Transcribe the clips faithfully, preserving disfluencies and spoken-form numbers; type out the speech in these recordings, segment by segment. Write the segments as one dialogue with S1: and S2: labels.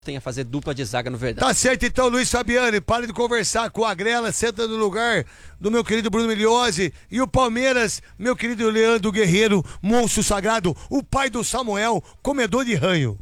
S1: tem a fazer dupla de zaga no Verdão.
S2: Tá certo então, Luiz Fabiani, pare de conversar com a Grela, senta no lugar do meu querido Bruno Migliozzi. E o Palmeiras, meu querido Leandro Guerreiro, monstro sagrado, o pai do Samuel, comedor de ranho.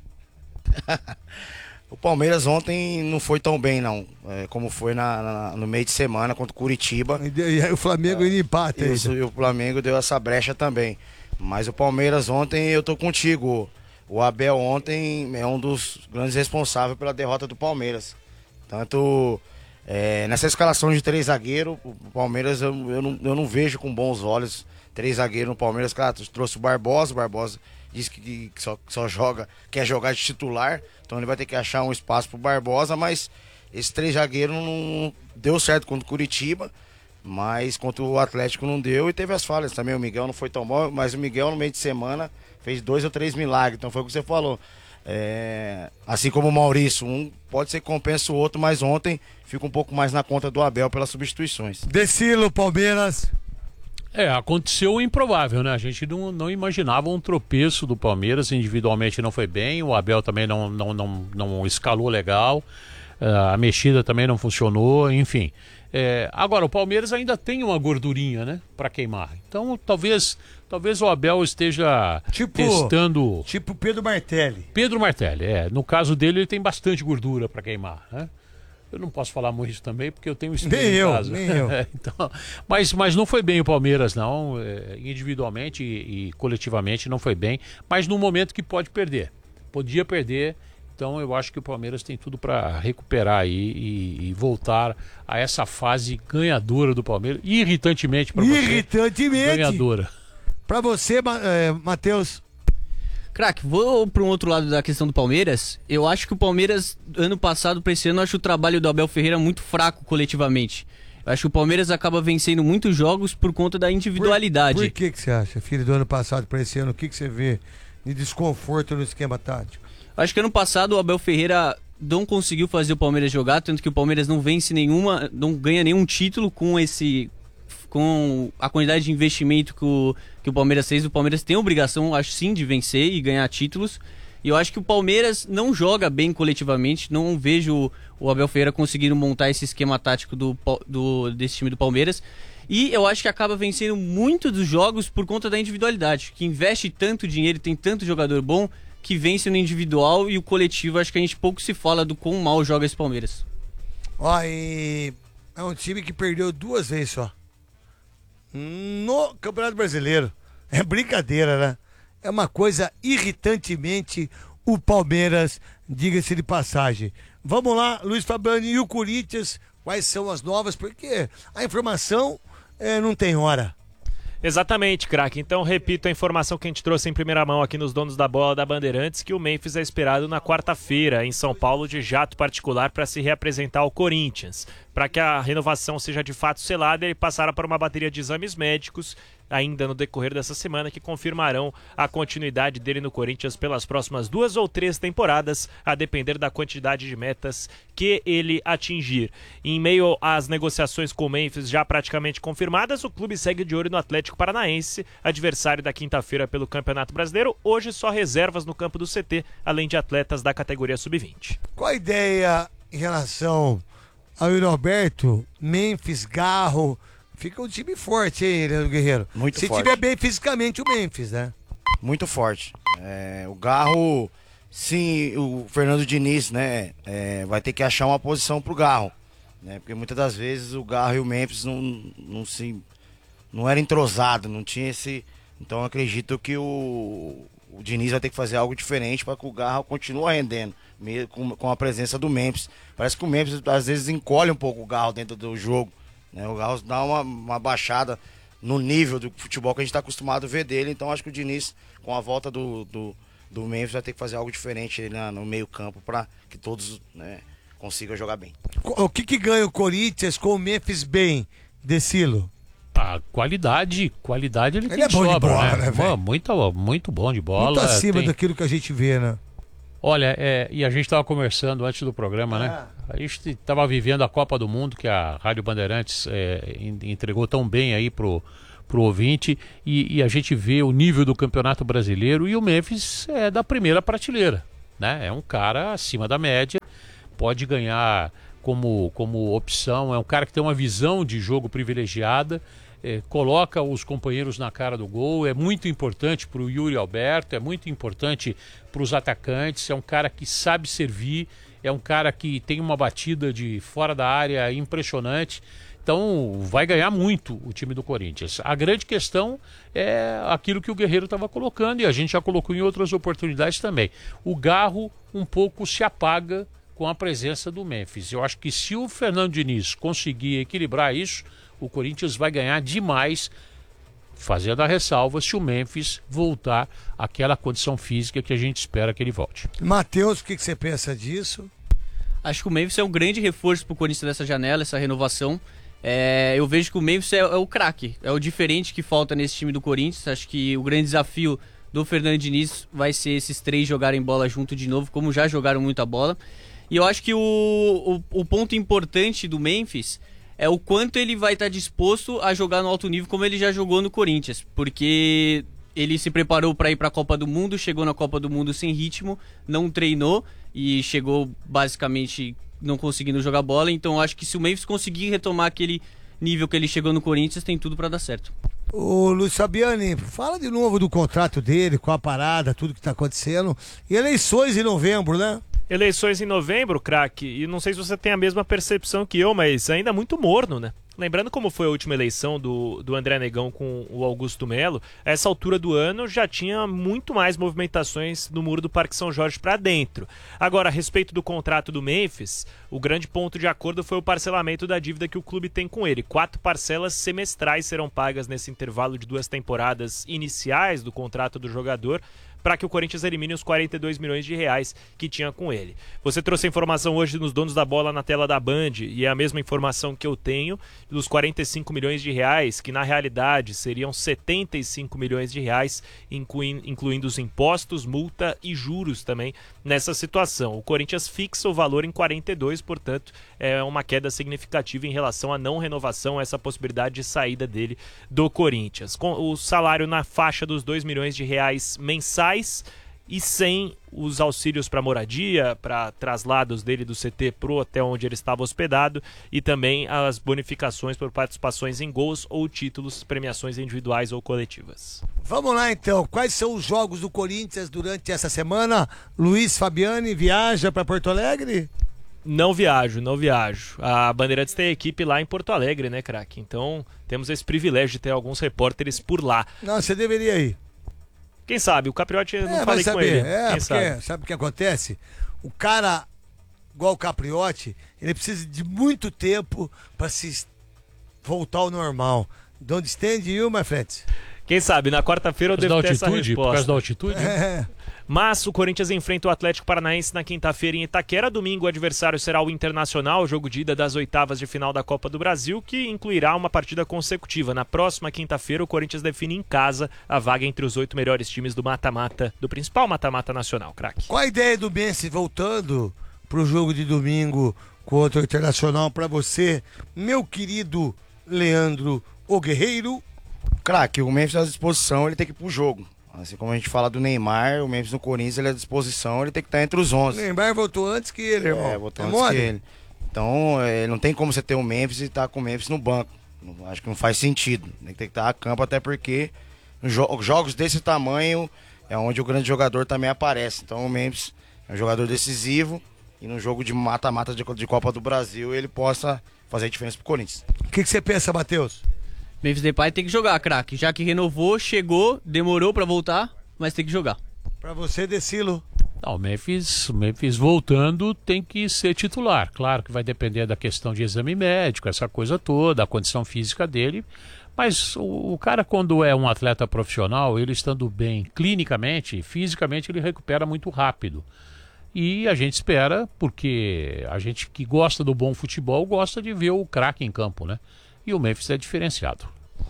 S3: O Palmeiras ontem não foi tão bem, não, é, como foi na, na, no meio de semana contra o Curitiba.
S2: E, e aí o Flamengo é, empata.
S3: Isso, e o Flamengo deu essa brecha também. Mas o Palmeiras ontem, eu tô contigo. O Abel ontem é um dos grandes responsáveis pela derrota do Palmeiras. Tanto é, nessa escalação de três zagueiros, o Palmeiras eu, eu, não, eu não vejo com bons olhos três zagueiros no Palmeiras. Claro, trouxe o Barbosa, o Barbosa disse que, que, só, que só joga, quer jogar de titular, então ele vai ter que achar um espaço pro Barbosa, mas esses três zagueiros não deu certo contra o Curitiba, mas contra o Atlético não deu e teve as falhas também. O Miguel não foi tão bom, mas o Miguel no meio de semana fez dois ou três milagres, então foi o que você falou. É, assim como o Maurício, um pode ser que compensa o outro, mas ontem fica um pouco mais na conta do Abel pelas substituições.
S2: Decilo, Palmeiras.
S4: É, aconteceu o improvável, né? A gente não, não imaginava um tropeço do Palmeiras, individualmente não foi bem, o Abel também não, não, não, não escalou legal, a mexida também não funcionou, enfim. É, agora, o Palmeiras ainda tem uma gordurinha, né, pra queimar. Então, talvez, talvez o Abel esteja
S2: tipo,
S4: testando...
S2: Tipo Pedro Martelli.
S4: Pedro Martelli, é. No caso dele, ele tem bastante gordura pra queimar, né? Eu não posso falar muito isso também, porque eu tenho espelho
S2: nem
S4: em
S2: eu,
S4: casa.
S2: Nem eu,
S4: então, mas, mas não foi bem o Palmeiras, não. É, individualmente e, e coletivamente não foi bem. Mas no momento que pode perder. Podia perder. Então eu acho que o Palmeiras tem tudo para recuperar aí e, e voltar a essa fase ganhadora do Palmeiras. Irritantemente para você.
S2: Irritantemente.
S4: Ganhadora.
S2: Para você, é, Matheus.
S1: Craque, vou para um outro lado da questão do Palmeiras. Eu acho que o Palmeiras, ano passado para esse ano, eu acho o trabalho do Abel Ferreira muito fraco coletivamente. Eu acho que o Palmeiras acaba vencendo muitos jogos por conta da individualidade.
S2: Por, por que, que você acha, filho, do ano passado para esse ano? O que, que você vê de desconforto no esquema tático?
S1: Eu acho que ano passado o Abel Ferreira não conseguiu fazer o Palmeiras jogar, tanto que o Palmeiras não vence nenhuma, não ganha nenhum título com esse... com a quantidade de investimento que o, que o Palmeiras fez. O Palmeiras tem a obrigação, acho sim, de vencer e ganhar títulos. E eu acho que o Palmeiras não joga bem coletivamente. Não vejo o Abel Ferreira conseguindo montar esse esquema tático do, do, desse time do Palmeiras. E eu acho que acaba vencendo muito dos jogos por conta da individualidade. Que investe tanto dinheiro, tem tanto jogador bom, que vence no individual, e o coletivo, acho que a gente pouco se fala do quão mal joga esse Palmeiras.
S2: Ó, e é um time que perdeu duas vezes só no Campeonato Brasileiro. É brincadeira, né? É uma coisa irritantemente o Palmeiras, diga-se de passagem. Vamos lá, Luiz Fabiano, e o Corinthians, quais são as novas? Porque a informação é, não tem hora.
S5: Exatamente, craque. Então, repito a informação que a gente trouxe em primeira mão aqui nos Donos da Bola da Bandeirantes, que o Memphis é esperado na quarta-feira, em São Paulo, de jato particular para se reapresentar ao Corinthians. Para que a renovação seja de fato selada, ele passará por uma bateria de exames médicos ainda no decorrer dessa semana, que confirmarão a continuidade dele no Corinthians pelas próximas duas ou três temporadas, a depender da quantidade de metas que ele atingir. Em meio às negociações com o Memphis já praticamente confirmadas, o clube segue de olho no Atlético Paranaense, adversário da quinta-feira pelo Campeonato Brasileiro. Hoje só reservas no campo do C T, além de atletas da categoria sub vinte.
S2: Qual a ideia em relação ao Roberto, Memphis, Garro? Fica um time forte aí, Leandro Guerreiro.
S3: Muito
S2: Se
S3: forte.
S2: tiver bem fisicamente o Memphis, né?
S3: Muito forte. É, o Garro, sim, o Fernando Diniz, né, é, vai ter que achar uma posição pro Garro, né? Porque muitas das vezes o Garro e o Memphis não, não se, não era entrosado, não tinha esse. Então eu acredito que o, o Diniz vai ter que fazer algo diferente para que o Garro continue rendendo, mesmo com, com a presença do Memphis. Parece que o Memphis às vezes encolhe um pouco o Garro dentro do jogo. Né, o Galo dá uma, uma baixada no nível do futebol que a gente está acostumado a ver dele. Então acho que o Diniz, com a volta do, do, do Memphis, vai ter que fazer algo diferente ali na, no meio campo para que todos, né, consigam jogar bem.
S2: O que, que ganha o Corinthians com o Memphis bem, Decilo?
S4: A qualidade, qualidade ele,
S2: ele
S4: tem
S2: é bom
S4: sobra,
S2: de bola,
S4: né?
S2: né,
S4: muito, muito bom de bola.
S2: Muito acima
S4: tem...
S2: daquilo que a gente vê, né?
S4: Olha, é, e a gente estava conversando antes do programa, ah. né? A gente estava vivendo a Copa do Mundo, que a Rádio Bandeirantes é, entregou tão bem aí pro, pro ouvinte, e, e a gente vê o nível do Campeonato Brasileiro, e o Memphis é da primeira prateleira. né? É um cara acima da média, pode ganhar como, como opção, é um cara que tem uma visão de jogo privilegiada, é, coloca os companheiros na cara do gol, é muito importante para o Yuri Alberto, é muito importante para os atacantes, é um cara que sabe servir, é um cara que tem uma batida de fora da área impressionante. Então vai ganhar muito o time do Corinthians. A grande questão é aquilo que o Guerreiro estava colocando, e a gente já colocou em outras oportunidades também. O garro um pouco se apaga com a presença do Memphis. Eu acho que se o Fernando Diniz conseguir equilibrar isso, o Corinthians vai ganhar demais, fazendo a ressalva se o Memphis voltar àquela condição física que a gente espera que ele volte.
S2: Matheus, o que, que você pensa disso?
S1: Acho que o Memphis é um grande reforço para o Corinthians nessa janela, essa renovação. É, eu vejo que o Memphis é, é o craque, é o diferente que falta nesse time do Corinthians. Acho que o grande desafio do Fernando Diniz vai ser esses três jogarem bola junto de novo, como já jogaram muita bola. E eu acho que o, o, o ponto importante do Memphis é o quanto ele vai estar disposto a jogar no alto nível como ele já jogou no Corinthians, porque ele se preparou para ir para a Copa do Mundo, chegou na Copa do Mundo sem ritmo, não treinou e chegou basicamente não conseguindo jogar bola. Então eu acho que se o Memphis conseguir retomar aquele nível que ele chegou no Corinthians, tem tudo para dar certo.
S2: Ô Luiz Fabiani, fala de novo do contrato dele, com a parada, tudo que está acontecendo. E eleições em novembro, né?
S5: Eleições em novembro, craque, e não sei se você tem a mesma percepção que eu, mas ainda muito morno, né? Lembrando como foi a última eleição do, do André Negão com o Augusto Melo, a essa altura do ano já tinha muito mais movimentações no muro do Parque São Jorge para dentro. Agora, a respeito do contrato do Memphis, o grande ponto de acordo foi o parcelamento da dívida que o clube tem com ele. Quatro parcelas semestrais serão pagas nesse intervalo de duas temporadas iniciais do contrato do jogador, para que o Corinthians elimine os quarenta e dois milhões de reais que tinha com ele. Você trouxe a informação hoje nos donos da bola na tela da Band, e é a mesma informação que eu tenho dos quarenta e cinco milhões de reais, que na realidade seriam setenta e cinco milhões de reais, incluindo, incluindo os impostos, multa e juros também nessa situação. O Corinthians fixa o valor em quarenta e dois, portanto é uma queda significativa em relação à não renovação, essa possibilidade de saída dele do Corinthians. Com o salário na faixa dos dois milhões de reais mensais, e sem os auxílios para moradia, para traslados dele do C T para o hotel onde ele estava hospedado, e também as bonificações por participações em gols ou títulos, premiações individuais ou coletivas.
S2: Vamos lá então, quais são os jogos do Corinthians durante essa semana? Luiz Fabiani viaja para Porto Alegre?
S5: Não viajo, não viajo. A Bandeirantes tem equipe lá em Porto Alegre, né, craque? Então temos esse privilégio de ter alguns repórteres por lá.
S2: Não, você deveria ir.
S5: Quem sabe? O Capriotti, eu não
S2: É,
S5: falei
S2: vai
S5: com
S2: saber.
S5: ele.
S2: É,
S5: Quem
S2: porque
S5: sabe?
S2: sabe o que acontece? O cara, igual o Capriotti, ele precisa de muito tempo para se voltar ao normal. Don't stand you, my friends.
S5: Quem sabe? Na quarta-feira eu
S4: Por causa
S5: devo
S4: da
S5: ter essa
S4: altitude? Por causa
S5: resposta.
S4: da altitude?
S2: É.
S5: Mas o Corinthians enfrenta o Atlético Paranaense na quinta-feira em Itaquera. Domingo o adversário será o Internacional, jogo de ida das oitavas de final da Copa do Brasil, que incluirá uma partida consecutiva. Na próxima quinta-feira o Corinthians define em casa a vaga entre os oito melhores times do mata-mata, do principal mata-mata nacional, craque.
S2: Qual a ideia do Messi voltando pro jogo de domingo contra o Internacional para você, meu querido Leandro O Guerreiro?
S3: Craque, o Memphis à disposição, ele tem que ir pro jogo. Assim como a gente fala do Neymar, o Memphis no Corinthians, ele é à disposição, ele tem que estar entre os
S2: O
S3: onze.
S2: Neymar voltou antes que ele, irmão.
S3: É, voltou
S2: É
S3: antes
S2: mole?
S3: que ele. Então, é, não tem como você ter o Memphis e estar com o Memphis no banco. Não- acho que não faz sentido. Tem que ter que estar a campo, até porque jo- jogos desse tamanho é onde o grande jogador também aparece. Então, o Memphis é um jogador decisivo e no jogo de mata-mata de, de Copa do Brasil ele possa fazer diferença pro Corinthians.
S2: O que que você pensa, Matheus?
S1: Memphis Depay tem que jogar, craque. Já que renovou, chegou, demorou pra voltar, mas tem que jogar.
S2: Pra você, Decilo.
S4: Não, o Memphis, o Memphis voltando tem que ser titular. Claro que vai depender da questão de exame médico, essa coisa toda, a condição física dele. Mas o, o cara, quando é um atleta profissional, ele estando bem clinicamente, fisicamente, ele recupera muito rápido. E a gente espera, porque a gente que gosta do bom futebol, gosta de ver o craque em campo, né? E o Memphis é diferenciado.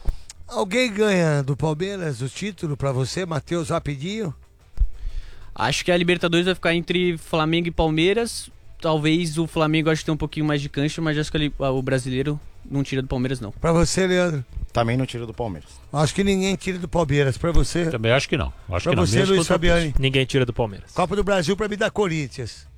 S2: Alguém ganha do Palmeiras o título pra você, Matheus, rapidinho?
S1: Acho que a Libertadores vai ficar entre Flamengo e Palmeiras. talvez o Flamengo acho que tem um pouquinho mais de cancha, mas acho que ele, o brasileiro não tira do Palmeiras, não.
S2: Pra você, Leandro?
S3: Também não tira do Palmeiras.
S2: Acho que ninguém tira do Palmeiras. Pra você?
S4: Também acho que não. Acho
S2: Pra
S4: que não.
S2: você,
S4: Mesmo
S2: Luiz
S4: contra o
S2: Fabiani?
S5: Ninguém tira do Palmeiras.
S2: Copa do Brasil pra mim dá Corinthians.